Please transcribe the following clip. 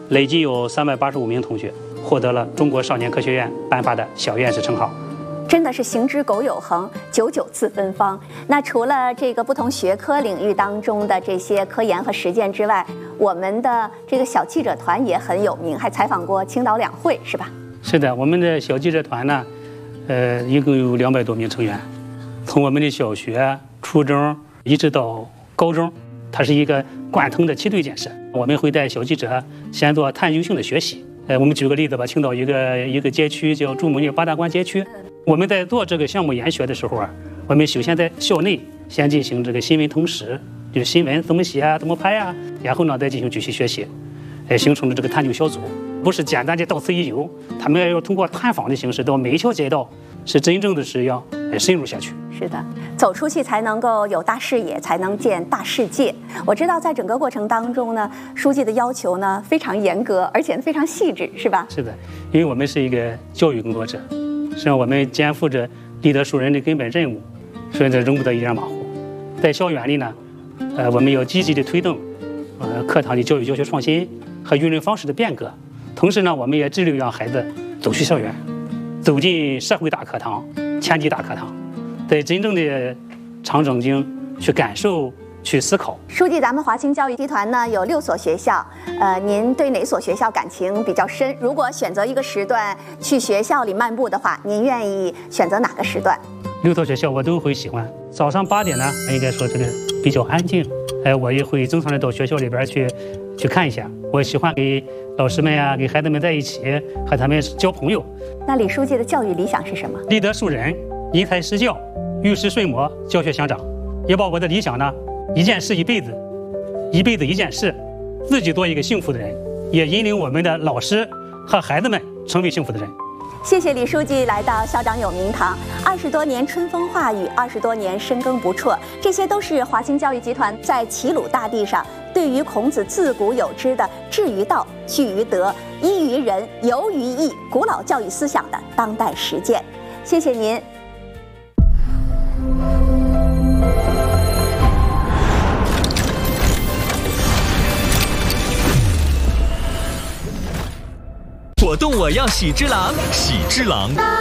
累计有385名同学获得了中国少年科学院颁发的小院士称号。 真的是行之苟有恒，久久自芬芳。那除了这个不同学科领域当中的这些科研和实践之外，我们的这个小记者团也很有名，还采访过青岛两会，是吧？ 是的，我们的小记者团呢，一共有200多名成员，从我们的小学、初中一直到高中，它是一个贯通的梯队建设。我们会带小记者先做探究性的学习。我们举个例子吧，青岛一个街区叫朱母岭八大关街区。我们在做这个项目研学的时候啊，我们首先在校内先进行这个新闻通识，就是新闻怎么写啊，怎么拍啊，然后呢再进行具体学习，形成了这个探究小组，不是简单的到此一游，他们要通过探访的形式到每一条街道，是真正的是要深入下去。 是的，走出去才能够有大视野，才能见大世界。我知道在整个过程当中呢，书记的要求呢非常严格，而且非常细致，是吧？ 是的，因为我们是一个教育工作者，实际上我们肩负着立德树人的根本任务，所以这容不得一点马虎。在校园里呢，我们要积极的推动课堂的教育教学创新和育人方式的变革，同时呢，我们也致力于让孩子走出校园，走进社会大课堂、天地大课堂，在真正的场景中去感受、去思考。 书记，咱们华清教育集团呢有6所学校，您对哪所学校感情比较深？如果选择一个时段去学校里漫步的话，您愿意选择哪个时段 ？6所学校我都会喜欢。早上8点呢，应该说这个比较安静，我也会经常的到学校里边去看一下。我喜欢给老师们呀、给孩子们在一起，和他们交朋友。 那李书记的教育理想是什么？ 立德树人，因材施教，遇事顺磨，教学相长。也把我的理想呢，一件事一辈子，一辈子一件事，自己做一个幸福的人，也引领我们的老师和孩子们成为幸福的人。 谢谢李书记来到校长有名堂，20多年春风化雨，20多年深耕不辍，这些都是华清教育集团在齐鲁大地上对于孔子自古有之的致于道、据于德、依于仁、游于义古老教育思想的当代实践。谢谢您。 活动我要喜之郎，喜之郎。